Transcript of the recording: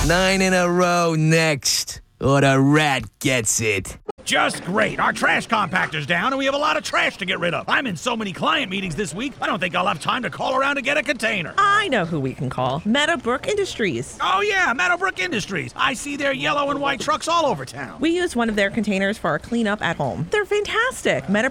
9 in a row next, or the rat gets it. Just great. Our trash compactor's down and we have a lot of trash to get rid of. I'm in so many client meetings this week, I don't think I'll have time to call around to get a container. I know who we can call. Meadowbrook Industries. Oh yeah, Meadowbrook Industries. I see their yellow and white trucks all over town. We use one of their containers for our cleanup at home. They're fantastic.